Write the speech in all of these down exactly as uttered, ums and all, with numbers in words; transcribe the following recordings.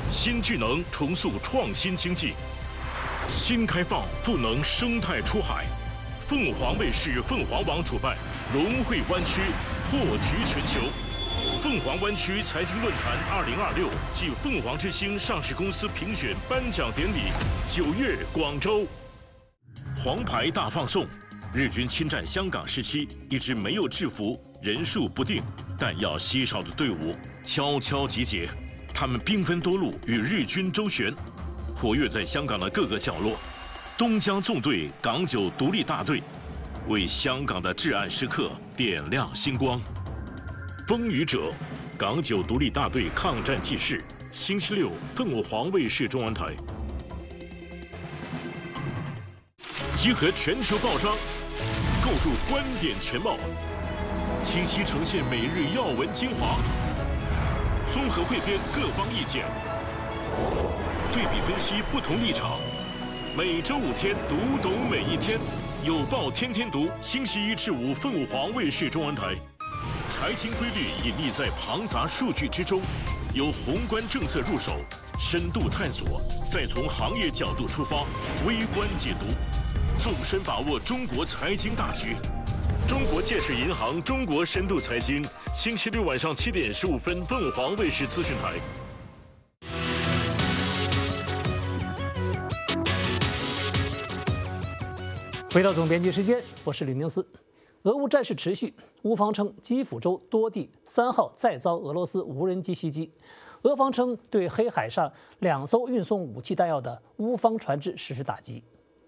新智能重塑创新经济，新开放赋能生态出海。凤凰卫视凤凰网主办龙汇湾区破局全球。凤凰湾区财经论坛二零二六暨凤凰之星上市公司评选颁奖典礼，九月广州。黄牌大放送，日军侵占香港时期，一支没有制服、人数不定、弹药稀少的队伍悄悄集结。 他们兵分多路，与日军周旋，活跃在香港的各个角落。东江纵队港九独立大队为香港的至暗时刻点亮星光。风雨者，港九独立大队抗战纪事，星期六凤凰卫视中文台。集合全球报章，构筑观点全貌，清晰呈现每日要闻精华。 综合汇编各方意见，对比分析不同立场。每周五天，读懂每一天，有报天天读。星期一至五，凤凰卫视中文台。财经规律隐匿在庞杂数据之中，由宏观政策入手，深度探索，再从行业角度出发，微观解读，纵深把握中国财经大局。 中国建设银行中国深度财经，星期六晚上七点十五分，凤凰卫视资讯台。 回到总编辑时间，我是吕宁思。俄乌战事持续，乌方称基辅州多地三号再遭俄罗斯无人机袭击，俄方称对黑海上两艘运送武器弹药的乌方船只实施打击。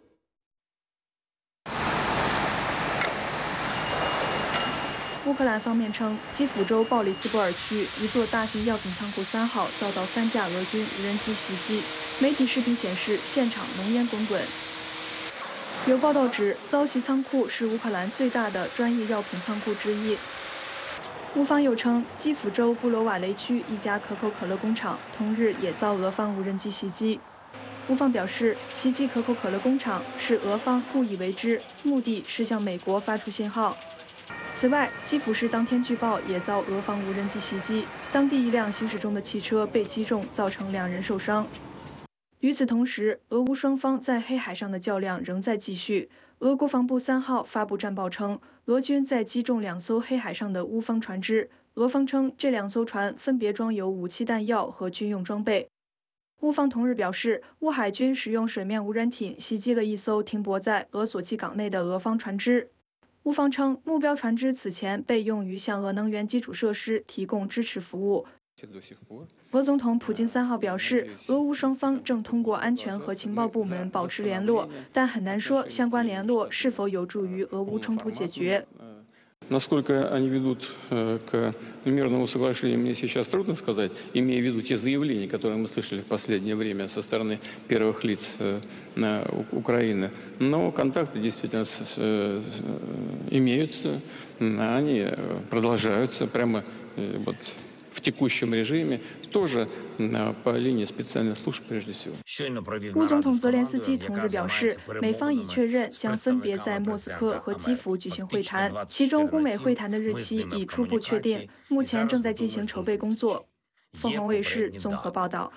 乌克兰方面称，基辅州鲍里斯波尔区一座大型药品仓库三号遭到三架俄军无人机袭击。媒体视频显示，现场浓烟滚滚。有报道指，遭袭仓库是乌克兰最大的专业药品仓库之一。乌方又称，基辅州布罗瓦雷区一家可口可乐工厂同日也遭俄方无人机袭击。乌方表示，袭击可口可乐工厂是俄方故意为之，目的是向美国发出信号。 此外，基辅市当天据报也遭俄方无人机袭击，当地一辆行驶中的汽车被击中，造成两人受伤。与此同时，俄乌双方在黑海上的较量仍在继续。俄国防部三号发布战报称，俄军在击中两艘黑海上的乌方船只，俄方称这两艘船分别装有武器弹药和军用装备。乌方同日表示，乌海军使用水面无人艇袭击了一艘停泊在俄索契港内的俄方船只。 乌方称，目标船只此前被用于向俄能源基础设施提供支持服务。俄总统普京三号表示，俄乌双方正通过安全和情报部门保持联络，但很难说相关联络是否有助于俄乌冲突解决。 Насколько они ведут к мирному соглашению, мне сейчас трудно сказать, имея в виду те заявления, которые мы слышали в последнее время со стороны первых лиц Украины. Но контакты действительно имеются, они продолжаются прямо вот в текущем режиме, тоже по линии специальных служб прежде всего. 乌总统泽连斯基同日表示，美方已确认将分别在莫斯科和基辅举行会谈，其中乌美会谈的日期已初步确定，目前正在进行筹备工作。凤凰卫视综合报道。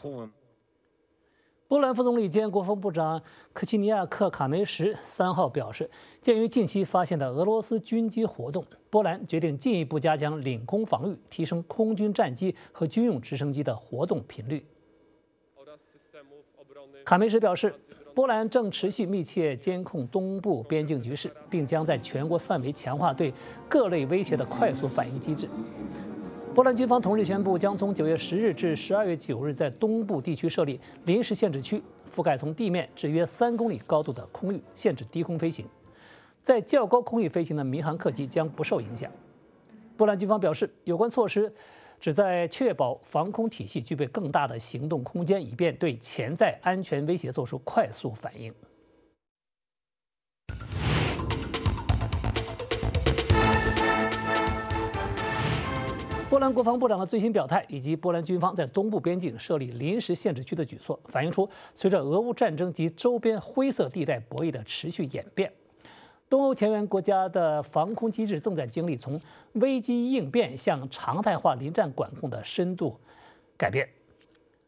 波兰副总理兼国防部长科齐尼亚克·卡梅什三号表示，鉴于近期发现的俄罗斯军机活动，波兰决定进一步加强领空防御，提升空军战机和军用直升机的活动频率。卡梅什表示，波兰正持续密切监控东部边境局势，并将在全国范围强化对各类威胁的快速反应机制。 波兰军方同日宣布，将从九月十日至十二月九日在东部地区设立临时限制区，覆盖从地面至约三公里高度的空域，限制低空飞行。在较高空域飞行的民航客机将不受影响。波兰军方表示，有关措施旨在确保防空体系具备更大的行动空间，以便对潜在安全威胁做出快速反应。 波兰国防部长的最新表态，以及波兰军方在东部边境设立临时限制区的举措，反映出随着俄乌战争及周边灰色地带博弈的持续演变，东欧前沿国家的防空机制正在经历从危机应变向常态化临战管控的深度改变。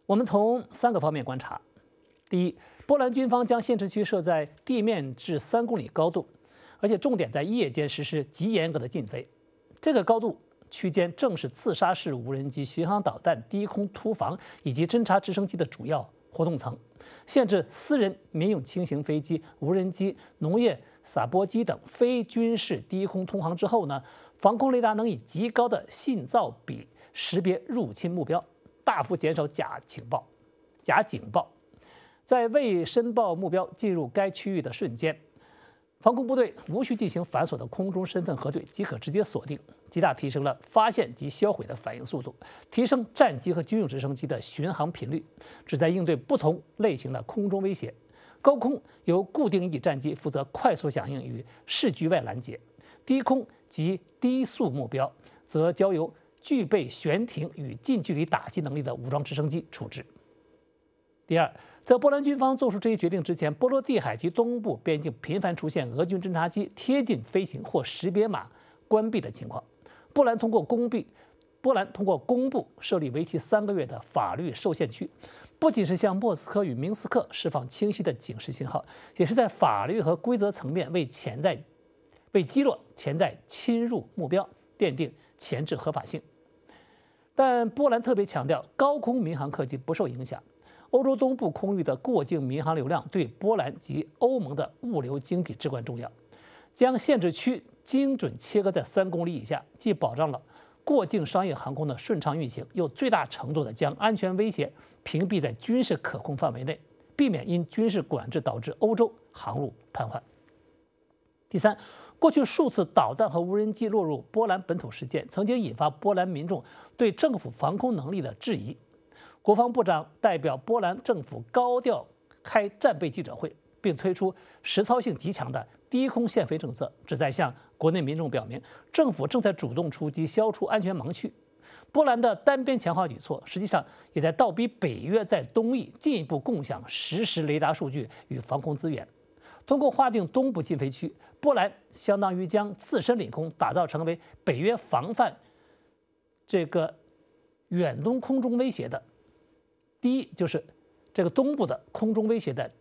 我们从三个方面观察：第一，波兰军方将限制区设在地面至三公里高度，而且重点在夜间实施极严格的禁飞。这个高度区间正是自杀式无人机、巡航导弹、低空突防以及侦察直升机的主要活动层。限制私人、民用轻型飞机、无人机、农业撒播机等非军事低空通航之后呢，防空雷达能以极高的信噪比识别入侵目标，大幅减少假情报、假警报。在未申报目标进入该区域的瞬间，防空部队无需进行繁琐的空中身份核对，即可直接锁定，极大提升了发现及销毁的反应速度，提升战机和军用直升机的巡航频率，旨在应对不同类型的空中威胁。高空由固定翼战机负责快速响应与视距外拦截，低空及低速目标则交由具备悬停与近距离打击能力的武装直升机处置。第二，在波兰军方做出这一决定之前，波罗的海及东部边境频繁出现俄军侦察机贴近飞行或识别码关闭的情况。波兰通过公闭，波兰通过公布设立为期三个月的法律受限区，不仅是向莫斯科与明斯克释放清晰的警示信号，也是在法律和规则层面为潜在、为击落潜在侵入目标奠定前置合法性。但波兰特别强调，高空民航客机不受影响。欧洲东部空域的过境民航流量对波兰及欧盟的物流经济至关重要。将限制区精准切割在三公里以下，既保障了过境商业航空的顺畅运行，又最大程度地将安全威胁屏蔽在军事可控范围内，避免因军事管制导致欧洲航路瘫痪。第三，过去数次导弹和无人机落入波兰本土事件，曾经引发波兰民众对政府防空能力的质疑。国防部长代表波兰政府高调开战备记者会，并推出实操性极强的低空限飞政策，旨在向国内民众表明，政府正在主动出击，消除安全盲区。波兰的单边强化举措，实际上也在倒逼北约在东翼进一步共享实时雷达数据与防空资源。通过划定东部禁飞区，波兰相当于将自身领空打造成为北约防范这个远东空中威胁的第一，就是这个东部的空中威胁的